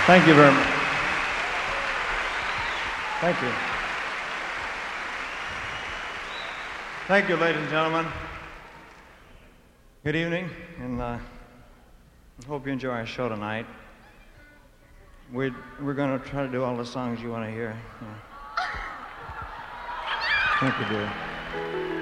Thank you very much. Thank you. Thank you, ladies and gentlemen. Good evening, and I hope you enjoy our show tonight. We're going to try to do all the songs you want to hear. Yeah. Thank you, dear.